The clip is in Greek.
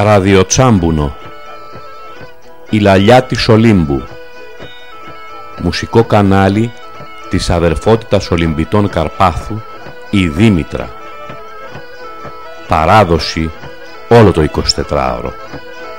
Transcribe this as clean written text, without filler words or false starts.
Ραδιοτσάμπουνο, η λαλιά της Ολύμπου, μουσικό κανάλι της αδερφότητας Ολυμπητών Καρπάθου, η Δήμητρα. Παράδοση όλο το 24ωρο.